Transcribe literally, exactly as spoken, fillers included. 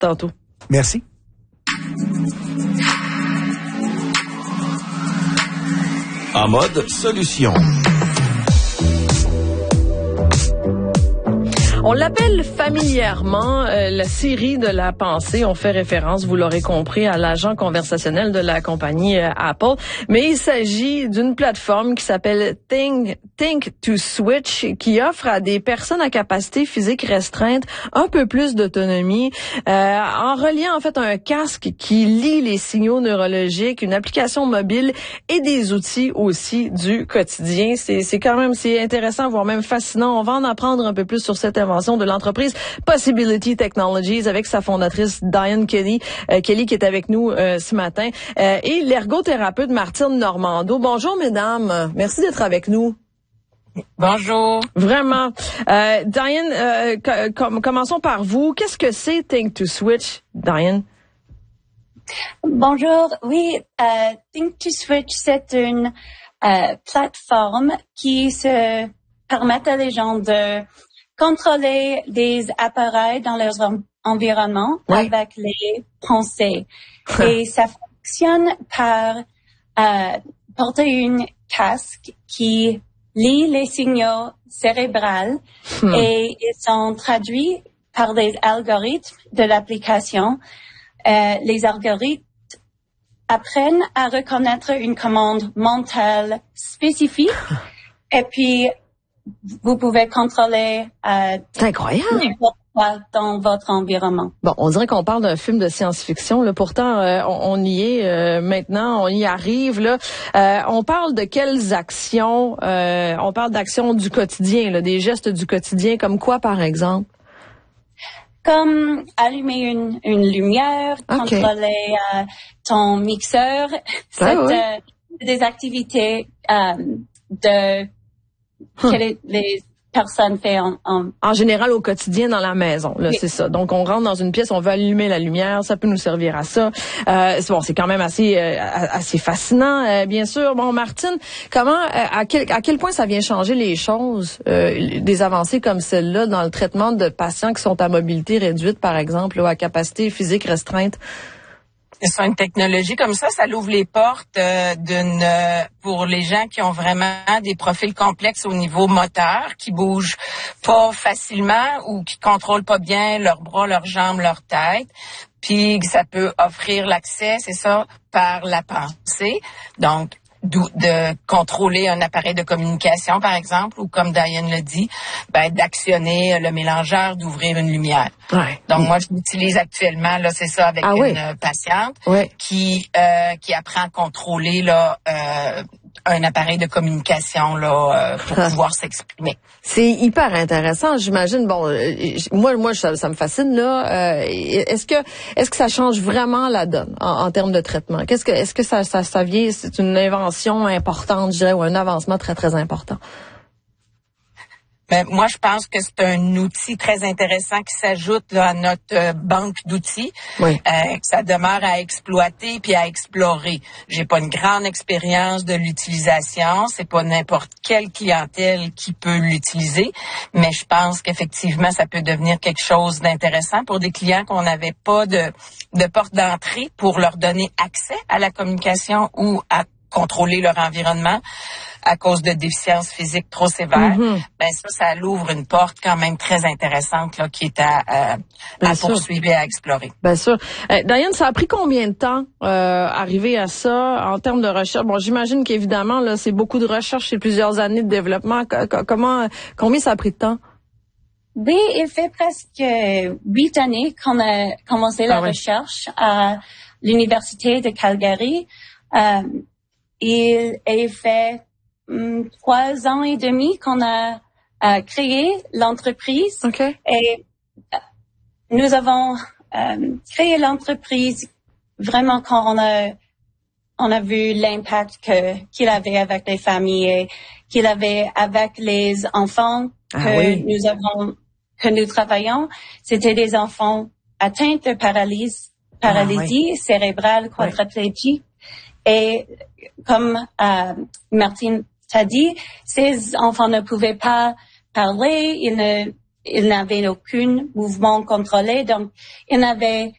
tantôt. Merci. En mode solution. On l'appelle familièrement euh, la Siri de la pensée. On fait référence, vous l'aurez compris, à l'agent conversationnel de la compagnie euh, Apple. Mais il s'agit d'une plateforme qui s'appelle Think, Think to Switch, qui offre à des personnes à capacité physique restreinte un peu plus d'autonomie, euh, en reliant en fait un casque qui lit les signaux neurologiques, une application mobile et des outils aussi du quotidien. C'est, c'est quand même c'est intéressant, voire même fascinant. On va en apprendre un peu plus sur cette invention de l'entreprise Possibility Technologies avec sa fondatrice Diane Kelly, euh, Kelly qui est avec nous euh, ce matin, euh, et l'ergothérapeute Martine Normando. Bonjour mesdames, merci d'être avec nous. Bonjour. Vraiment. Euh, Diane, euh, com- commençons par vous. Qu'est-ce que c'est Think to Switch, Diane? Bonjour. Oui, euh, Think to Switch, c'est une euh, plateforme qui se permet à les gens de contrôler des appareils dans leur en- environnement oui. avec les pensées. Et ça fonctionne par euh, porter une casque qui lit les signaux cérébraux hmm. et ils sont traduits par des algorithmes de l'application. Euh, les algorithmes apprennent à reconnaître une commande mentale spécifique et puis vous pouvez contrôler euh, c'est incroyable dans votre environnement. Bon, on dirait qu'on parle d'un film de science-fiction. Là, pourtant, euh, on, on y est euh, maintenant, on y arrive. Là, euh, on parle de quelles actions euh, On parle d'actions du quotidien, là, des gestes du quotidien, comme quoi, par exemple? Comme allumer une, une lumière, okay. contrôler euh, ton mixeur. C'est ah, oui. euh, des activités euh, de que les, les personnes font en, en... en général au quotidien dans la maison. Là, oui. c'est ça. Donc, on rentre dans une pièce, on veut allumer la lumière, ça peut nous servir à ça. Euh, c'est bon, c'est quand même assez euh, assez fascinant, euh, bien sûr. Bon, Martine, comment, euh, à quel à quel point ça vient changer les choses, euh, des avancées comme celle-là dans le traitement de patients qui sont à mobilité réduite, par exemple, ou à capacité physique restreinte? C'est une technologie comme ça, ça l'ouvre les portes euh, d'une euh, pour les gens qui ont vraiment des profils complexes au niveau moteur, qui bougent pas facilement ou qui contrôlent pas bien leurs bras, leurs jambes, leur tête. Puis ça peut offrir l'accès, c'est ça, par la pensée. Donc de contrôler un appareil de communication, par exemple, ou comme Diane le dit, ben, d'actionner le mélangeur, d'ouvrir une lumière. Ouais. Donc, moi, je l'utilise actuellement, là, c'est ça, avec ah, une oui. patiente oui. qui euh, qui apprend à contrôler là euh, un appareil de communication là euh, pour ah. pouvoir s'exprimer. C'est hyper intéressant, j'imagine. Bon, euh, moi, moi, ça, ça me fascine là. Euh, est-ce que, est-ce que ça change vraiment la donne en, en termes de traitement? Qu'est-ce que, est-ce que ça, ça, ça vient, c'est une invention importante, je dirais, ou un avancement très, très important? Ben, moi, je pense que c'est un outil très intéressant qui s'ajoute là, à notre euh, banque d'outils. Oui. Euh, que ça demeure à exploiter puis à explorer. J'ai pas une grande expérience de l'utilisation. C'est pas n'importe quelle clientèle qui peut l'utiliser. Mais je pense qu'effectivement, ça peut devenir quelque chose d'intéressant pour des clients qu'on n'avait pas de, de porte d'entrée pour leur donner accès à la communication ou à contrôler leur environnement à cause de déficiences physiques trop sévères. Mm-hmm. Ben ça, ça l'ouvre une porte quand même très intéressante là, qui est à, à, à poursuivre et à explorer. Bien sûr. Euh, Diane, ça a pris combien de temps euh, arriver à ça en termes de recherche? Bon, j'imagine qu'évidemment, là, c'est beaucoup de recherche, c'est plusieurs années de développement. Comment, combien ça a pris de temps? Oui, il fait presque huit années qu'on a commencé la ah, recherche oui. à l'Université de Calgary. Euh, il est fait hum, trois ans et demi qu'on a euh, créé l'entreprise. Okay. Et euh, nous avons euh, créé l'entreprise vraiment quand on a on a vu l'impact que qu'il avait avec les familles et qu'il avait avec les enfants que ah, oui. nous avons que nous travaillons. C'était des enfants atteints de paralysie, paralysie ah, oui. cérébrale, quadriplégique. Oui. Et comme euh, Martine t'a dit, ces enfants ne pouvaient pas parler, ils ne, ils n'avaient aucun mouvement contrôlé, donc ils n'avaient